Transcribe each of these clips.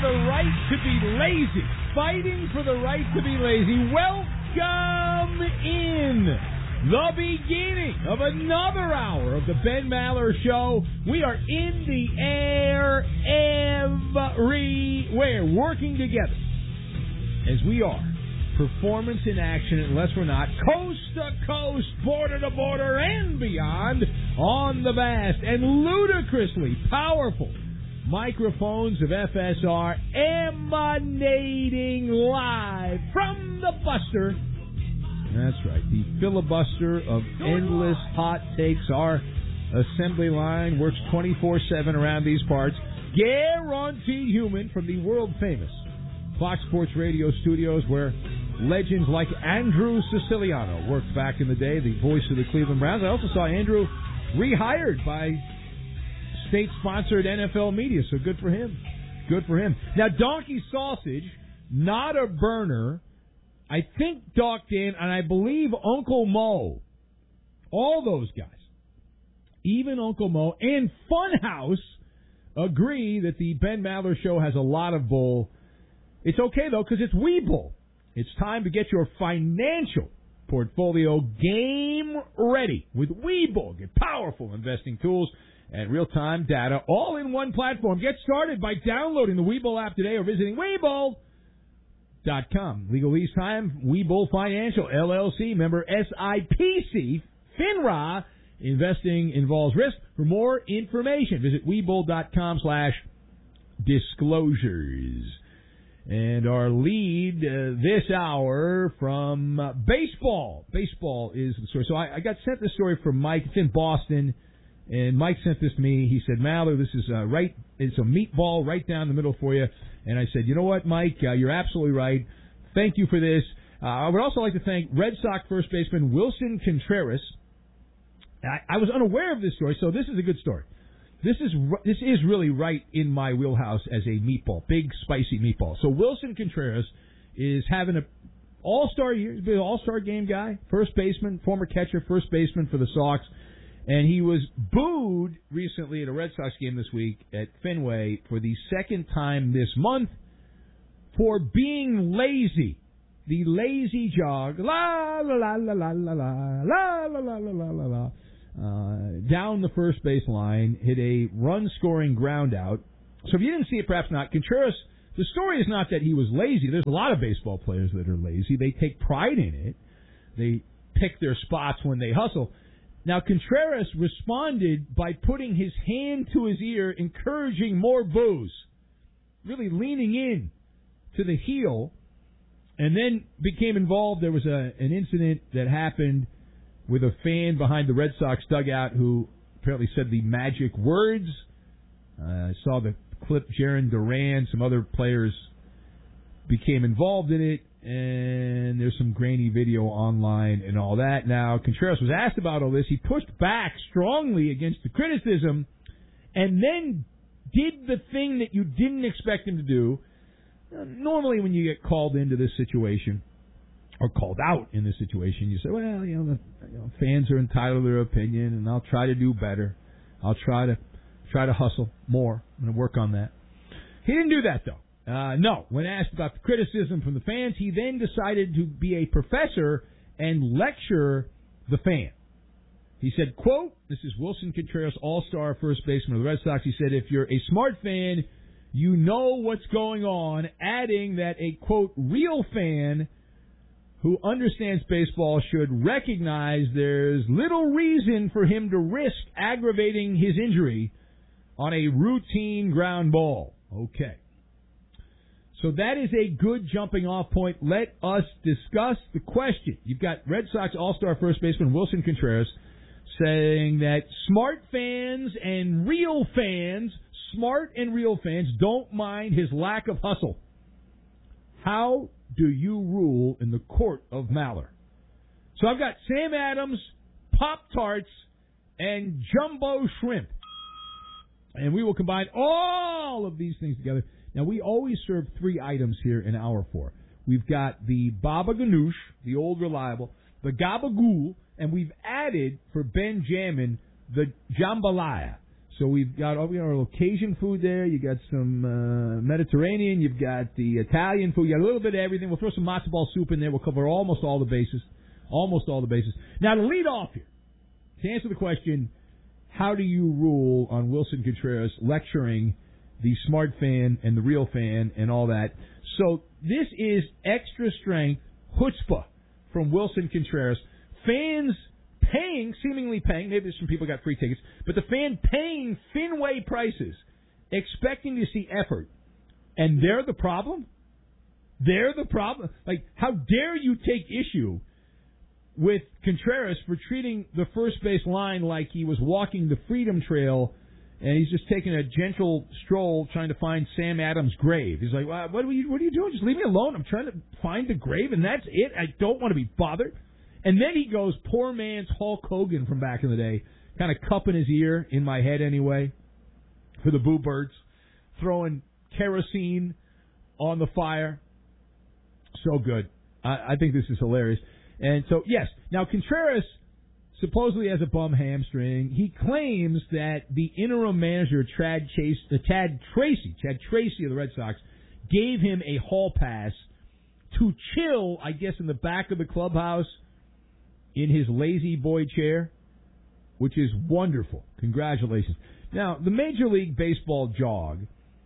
the right to be lazy. Fighting for the right to be lazy. Welcome in the beginning of another hour of the Ben Maller Show. We are in the air everywhere, working together as we are. Performance in action, unless we're not, coast to coast, border to border, and beyond on the vast and ludicrously powerful microphones of FSR, emanating live from the Buster. That's right, the filibuster of endless hot takes. Our assembly line works 24/7 around these parts. Guaranteed human from the world-famous Fox Sports Radio studios, where legends like Andrew Siciliano worked back in the day, the voice of the Cleveland Browns. I also saw Andrew rehired by state-sponsored NFL media, so good for him. Good for him. Now, Donkey Sausage, not a burner, I think Doc Dan, and I believe Uncle Mo, all those guys, even Uncle Mo and Funhouse, agree that the Ben Maller Show has a lot of bull. It's okay, though, because it's Webull. It's time to get your financial portfolio game ready with Webull. Get powerful investing tools and real-time data all in one platform. Get started by downloading the Webull app today or visiting Webull.com. Legalese time, Webull Financial, LLC, member SIPC, FINRA. Investing involves risk. For more information, visit Webull.com/disclosures. And our lead this hour from baseball. Baseball is the story. So I got sent this story from Mike. It's in Boston. And Mike sent this to me. He said, Maller, this is it's a meatball right down the middle for you. And I said, you know what, Mike, you're absolutely right. Thank you for this. I would also like to thank Red Sox first baseman Wilson Contreras. I was unaware of this story, so this is a good story. This is really right in my wheelhouse as a meatball, big, spicy meatball. So Wilson Contreras is having an all-star year. He's been an all-star game guy, first baseman, former catcher, first baseman for the Sox. And he was booed recently at a Red Sox game this week at Fenway for the second time this month for being lazy. The lazy jog, la la la la la la la la la la la la la. Down the first base line, hit a run-scoring ground out. So if you didn't see it, perhaps not. Contreras, the story is not that he was lazy. There's a lot of baseball players that are lazy. They take pride in it. They pick their spots when they hustle. Now, Contreras responded by putting his hand to his ear, encouraging more boos, really leaning in to the heel, and then became involved. There was an incident that happened with a fan behind the Red Sox dugout who apparently said the magic words. I saw the clip. Jarren Duran, some other players became involved in it, and there's some grainy video online and all that. Now, Contreras was asked about all this. He pushed back strongly against the criticism and then did the thing that you didn't expect him to do. Normally when you get called into this situation, or called out in this situation, you say, well, the fans are entitled to their opinion, and I'll try to do better. I'll try to hustle more. I'm going to work on that. He didn't do that, though. No. When asked about the criticism from the fans, he then decided to be a professor and lecture the fan. He said, quote, this is Wilson Contreras, all-star first baseman of the Red Sox. He said, if you're a smart fan, you know what's going on, adding that a, quote, real fan who understands baseball should recognize there's little reason for him to risk aggravating his injury on a routine ground ball. Okay. So that is a good jumping off point. Let us discuss the question. You've got Red Sox all-star first baseman Wilson Contreras saying that smart and real fans don't mind his lack of hustle. How do you rule in the court of Maller? So I've got Sam Adams, Pop-Tarts, and Jumbo Shrimp. And we will combine all of these things together. Now, we always serve three items here in Hour 4. We've got the Baba Ganoush, the old reliable, the Gabagool, and we've added for Ben Jammin the Jambalaya. So we've got a little Cajun food there. You got some Mediterranean. You've got the Italian food. You got a little bit of everything. We'll throw some matzo ball soup in there. We'll cover almost all the bases. Almost all the bases. Now, to lead off here, to answer the question, how do you rule on Wilson Contreras lecturing the smart fan and the real fan and all that? So this is extra strength chutzpah from Wilson Contreras. Fans seemingly paying, maybe some people got free tickets, but the fan paying Fenway prices, expecting to see effort. And they're the problem? They're the problem? Like, how dare you take issue with Contreras for treating the first base line like he was walking the Freedom Trail and he's just taking a gentle stroll trying to find Sam Adams' grave. He's like, well, what are you doing? Just leave me alone. I'm trying to find the grave, and that's it. I don't want to be bothered. And then he goes, poor man's Hulk Hogan from back in the day, kind of cupping his ear, in my head anyway, for the Boo Birds, throwing kerosene on the fire. So good. I think this is hilarious. And so, yes, now Contreras supposedly has a bum hamstring. He claims that the interim manager, Chad Tracy of the Red Sox, gave him a hall pass to chill, I guess, in the back of the clubhouse in his lazy boy chair, which is wonderful. Congratulations. Now, the Major League Baseball jog,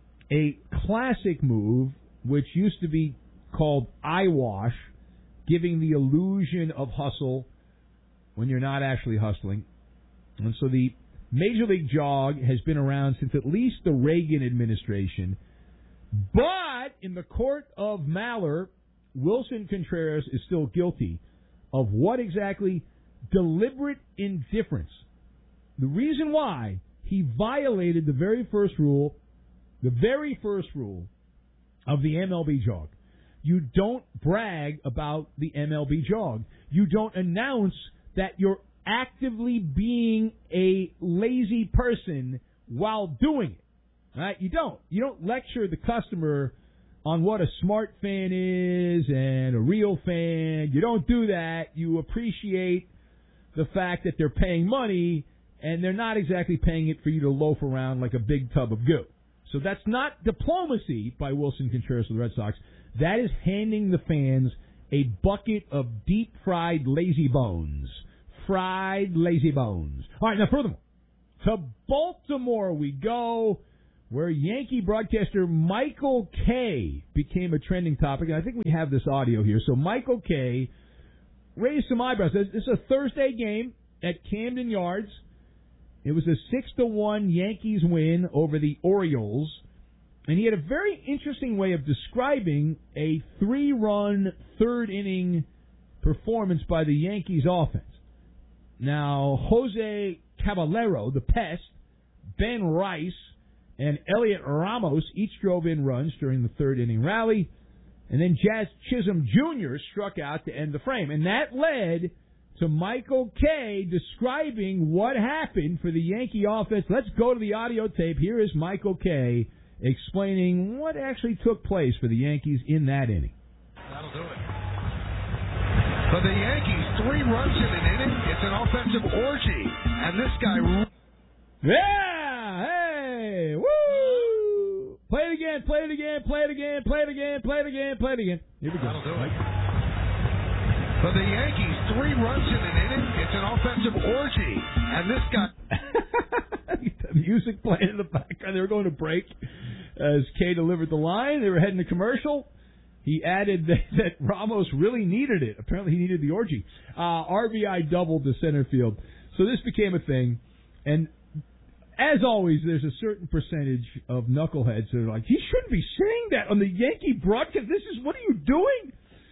a classic move, which used to be called eyewash, giving the illusion of hustle when you're not actually hustling. And so the Major League jog has been around since at least the Reagan administration. But in the court of Maller, Wilson Contreras is still guilty of what exactly? Deliberate indifference. The reason why he violated the very first rule of the MLB jog. You don't brag about the MLB jog. You don't announce that you're actively being a lazy person while doing it. Right? You don't. You don't lecture the customer on what a smart fan is and a real fan. You don't do that. You appreciate the fact that they're paying money and they're not exactly paying it for you to loaf around like a big tub of goo. So that's not diplomacy by Wilson Contreras of the Red Sox. That is handing the fans a bucket of deep-fried lazy bones. Fried lazy bones. All right, now furthermore, to Baltimore we go, where Yankee broadcaster Michael Kay became a trending topic. And I think we have this audio here. So Michael Kay raised some eyebrows. This is a Thursday game at Camden Yards. It was a 6-1 Yankees win over the Orioles. And he had a very interesting way of describing a 3-run third-inning performance by the Yankees offense. Now, Jose Caballero, the Pest, Ben Rice, and Elliot Ramos each drove in runs during the third-inning rally. And then Jazz Chisholm Jr. struck out to end the frame. And that led to Michael Kay describing what happened for the Yankee offense. Let's go to the audio tape. Here is Michael Kay explaining what actually took place for the Yankees in that inning. That'll do it. For the Yankees, 3 runs in an inning. It's an offensive orgy. And this guy... Yeah! Hey! Woo! Play it again, play it again, play it again, play it again, play it again, play it again. Here we go. That'll do it. For the Yankees, 3 runs in an inning. It's an offensive orgy. And this guy... The music playing in the background. They were going to break as Kay delivered the line. They were heading to commercial. He added that Ramos really needed it. Apparently he needed the orgy. RBI doubled to center field. So this became a thing. And as always, there's a certain percentage of knuckleheads that are like, he shouldn't be saying that on the Yankee broadcast. What are you doing?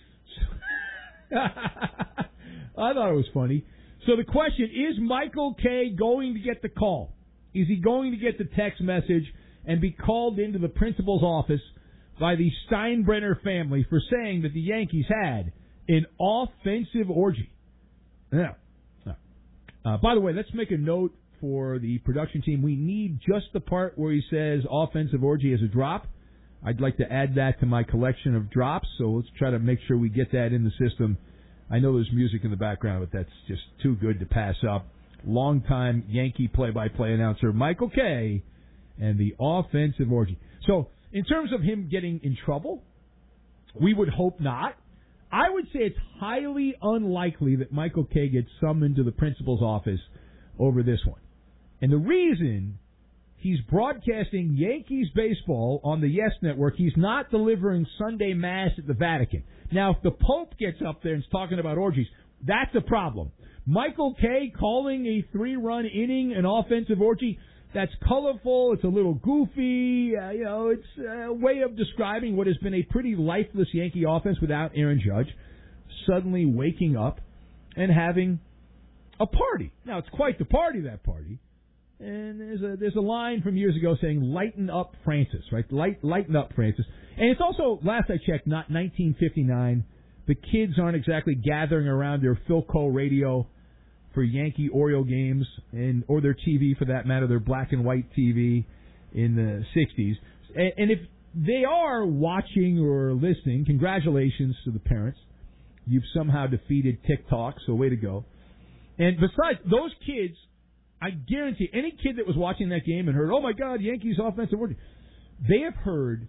I thought it was funny. So the question, is Michael Kay going to get the call? Is he going to get the text message and be called into the principal's office by the Steinbrenner family for saying that the Yankees had an offensive orgy? Now, by the way, let's make a note for the production team. We need just the part where he says offensive orgy as a drop. I'd like to add that to my collection of drops, so let's try to make sure we get that in the system. I know there's music in the background, but that's just too good to pass up. longtime Yankee play-by-play announcer Michael Kay and the offensive orgy. So, in terms of him getting in trouble, we would hope not. I would say it's highly unlikely that Michael Kay gets summoned to the principal's office over this one. And the reason, he's broadcasting Yankees baseball on the Yes Network. He's not delivering Sunday Mass at the Vatican. Now, if the Pope gets up there and is talking about orgies, that's a problem. Michael Kay calling a 3-run inning an offensive orgy, that's colorful, it's a little goofy, it's a way of describing what has been a pretty lifeless Yankee offense without Aaron Judge suddenly waking up and having a party. Now, it's quite the party, that party. And there's a line from years ago saying, lighten up Francis, right? Lighten up Francis. And it's also, last I checked, not 1959. The kids aren't exactly gathering around their Philco radio for Yankee Oriole games, or their TV, for that matter, their black and white TV in the 60s. And if they are watching or listening, congratulations to the parents. You've somehow defeated TikTok, so way to go. And besides, those kids, I guarantee, any kid that was watching that game and heard, oh my God, Yankees offensive orgy, they have heard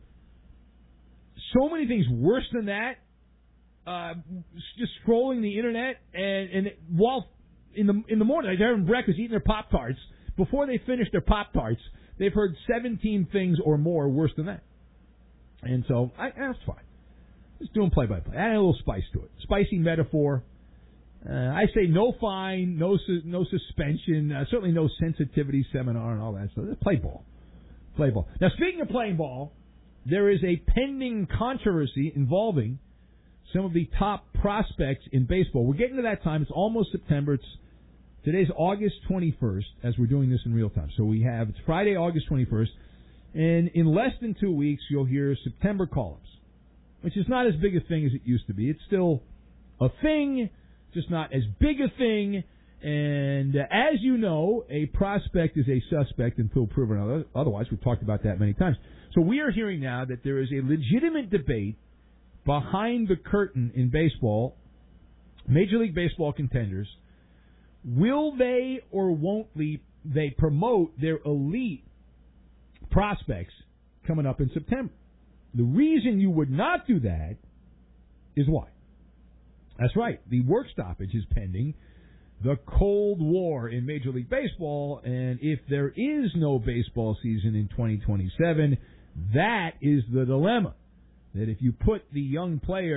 so many things worse than that, just scrolling the internet, and while in the morning, they're having breakfast, eating their Pop-Tarts. Before they finish their Pop-Tarts, they've heard 17 things or more worse than that. And so, that's fine. Just doing play-by-play. Add a little spice to it. Spicy metaphor. I say no fine, no suspension, certainly no sensitivity seminar and all that stuff. Play ball. Play ball. Now, speaking of playing ball, there is a pending controversy involving some of the top prospects in baseball. We're getting to that time. It's almost September. Today's August 21st, as we're doing this in real time. So it's Friday, August 21st, and in less than 2 weeks, you'll hear September call-ups, which is not as big a thing as it used to be. It's still a thing, just not as big a thing. And as you know, a prospect is a suspect until proven otherwise. We've talked about that many times. So we are hearing now that there is a legitimate debate behind the curtain in baseball, Major League Baseball contenders. Will they or won't they promote their elite prospects coming up in September? The reason you would not do that is why. That's right. The work stoppage is pending. The Cold War in Major League Baseball, and if there is no baseball season in 2027, that is the dilemma. That if you put the young player